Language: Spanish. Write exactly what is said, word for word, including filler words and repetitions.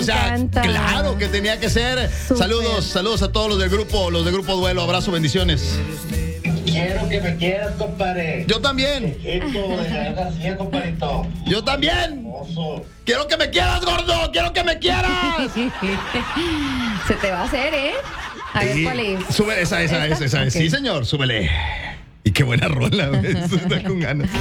o sea, encanta. claro que tenía que ser. Súper. Saludos, saludos a todos los del grupo, los del grupo Duelo. Abrazo, bendiciones. Quiero que me quieras, compadre. Yo también. Esto de Gael García, compadrito. Yo también. Oso. Quiero que me quieras, gordo. Quiero que me quieras. Se te va a hacer, ¿eh? A ver Sí. cuál es. Sube esa, esa, esa, esa. Ok. Sí, señor, súbele. Y qué buena rola, güey. Está con ganas.